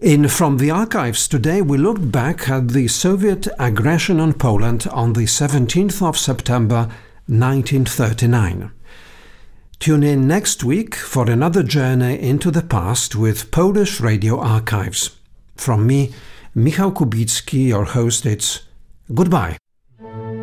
In From the Archives today, we look back at the Soviet aggression on Poland on the 17th of September 1939. Tune in next week for another journey into the past with Polish Radio Archives. From me, Michał Kubicki, your host, it's goodbye.